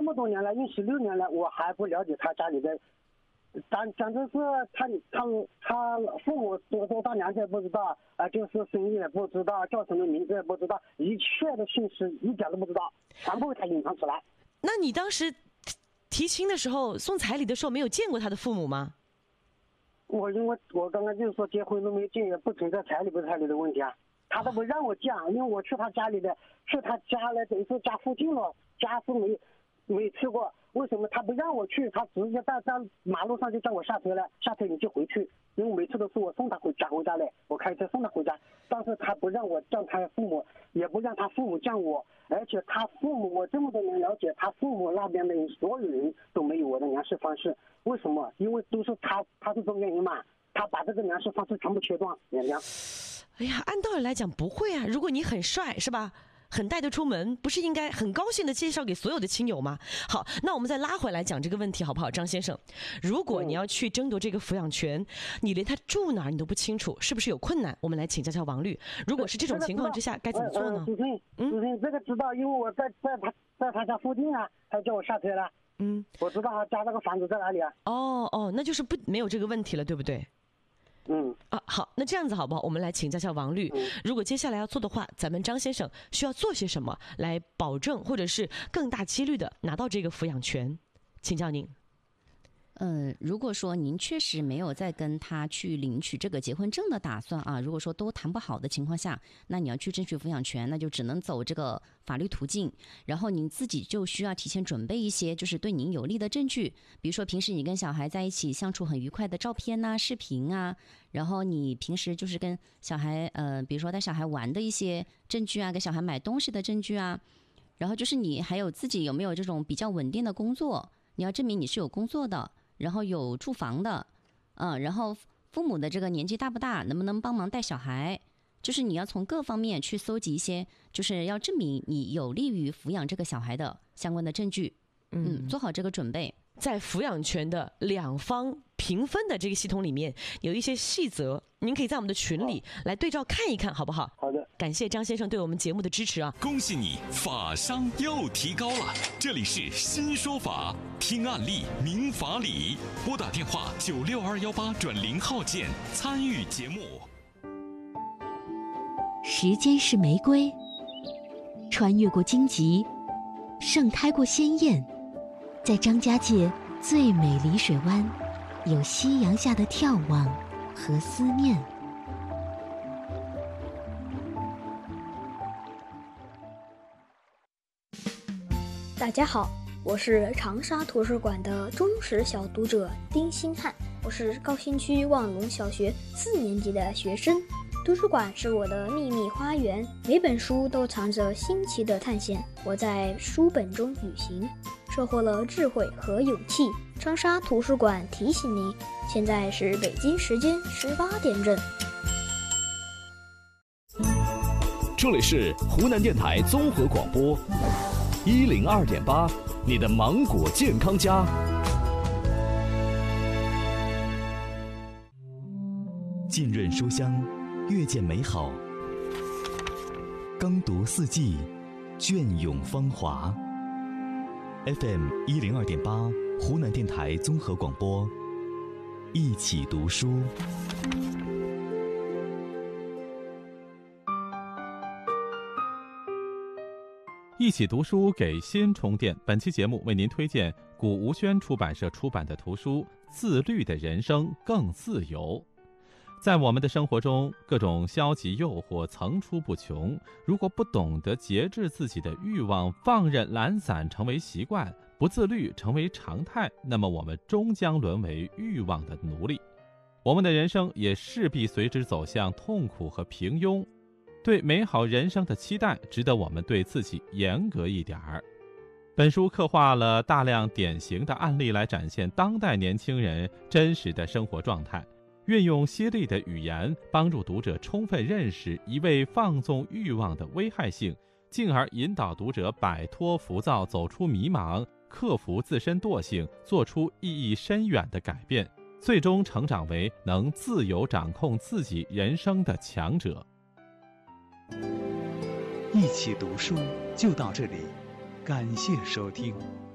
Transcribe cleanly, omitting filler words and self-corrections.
么多年了，用16年了，我还不了解他家里的。讲的是他父母多大年纪也不知道就是生意也不知道，叫什么名字也不知道，一切的信息一点都不知道，全部他隐藏起来。 那你当时提亲的时候送彩礼的时候没有见过他的父母吗？ 因为我刚刚就是说结婚都没见，也不存在彩礼不彩礼的问题啊，他都不让我见，因为我去他家里的，去他家了，等于说家附近了，家是没去过。为什么他不让我去？他直接在马路上就叫我下车了，下车你就回去。因为每次都是我送他回家来，我开车送他回家，但是他不让我见他父母，也不让他父母见我，而且他父母，我这么多年了解，他父母那边的所有人都没有我的联系方式。为什么？因为都是他是这个原因嘛，他把这个联系方式全部切断。 哎呀，按道理来讲不会啊，如果你很帅是吧？很带得出门，不是应该很高兴的介绍给所有的亲友吗？好，那我们再拉回来讲这个问题好不好，张先生？如果你要去争夺这个抚养权，你连他住哪儿你都不清楚，是不是有困难？我们来请教王律，如果是这种情况之下，该怎么做呢？ 主持人，这个知道，因为我在他家附近啊，他叫我下车了。我知道他家那个房子在哪里啊。 那就是没有这个问题了，对不对？好，那这样子好不好？我们来请教王律，如果接下来要做的话，咱们张先生需要做些什么来保证或者是更大几率的拿到这个抚养权？请教您。 如果说您确实没有再跟他去领取这个结婚证的打算啊，如果说都谈不好的情况下，那你要去争取抚养权，那就只能走这个法律途径。然后您自己就需要提前准备一些就是对您有利的证据，比如说平时你跟小孩在一起相处很愉快的照片啊、视频啊，然后你平时就是跟小孩比如说带小孩玩的一些证据啊，给小孩买东西的证据啊，然后就是你还有自己有没有这种比较稳定的工作，你要证明你是有工作的，然后有住房的，然后父母的这个年纪大不大，能不能帮忙带小孩，就是你要从各方面去搜集一些，就是要证明你有利于抚养这个小孩的相关的证据，做好这个准备。 在抚养权的两方评分的这个系统里面，有一些细则，您可以在我们的群里来对照看一看，好不好？ 好的。 感谢张先生对我们节目的支持啊！ 恭喜你，法商又提高了。这里是新说法，听案例明法理，拨打电话96218转0号键参与节目。 时间是玫瑰，穿越过荆棘，盛开过鲜艳。在张家界最美丽水湾，有夕阳下的眺望和思念。 大家好，我是长沙图书馆的忠实小读者丁星汉，我是高新区望龙小学4年级的学生。图书馆是我的秘密花园，每本书都藏着新奇的探险。我在书本中旅行，收获了智慧和勇气。长沙图书馆提醒您，现在是北京时间18点整。 这里是湖南电台综合广播102.8，你的芒果健康家。 浸润书香，阅见美好；耕读四季，隽永芳华。FM 102.8，湖南电台综合广播，一起读书。 一起读书给心充电。本期节目为您推荐古吴轩出版社出版的图书《自律的人生更自由》。在我们的生活中，各种消极诱惑层出不穷，如果不懂得节制自己的欲望，放任懒散成为习惯，不自律成为常态，那么我们终将沦为欲望的奴隶，我们的人生也势必随之走向痛苦和平庸。对美好人生的期待，值得我们对自己严格一点儿。本书刻画了大量典型的案例，来展现当代年轻人真实的生活状态，运用犀利的语言，帮助读者充分认识一味放纵欲望的危害性，进而引导读者摆脱浮躁，走出迷茫，克服自身惰性，做出意义深远的改变，最终成长为能自由掌控自己人生的强者。 一起读书就到这里，感谢收听。